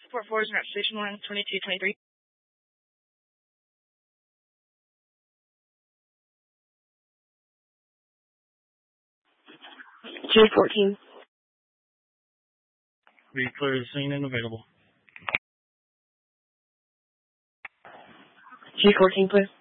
Port 4 is at Station 1, 2223. J14. Be clear the scene and available. G14, please.